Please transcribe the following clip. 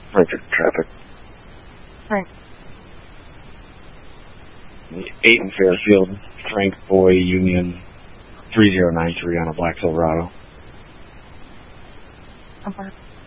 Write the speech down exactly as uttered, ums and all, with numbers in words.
Frederick traffic. Frank. eight in Fairfield, Frank Boy Union, three zero nine three on a black Silverado. Okay.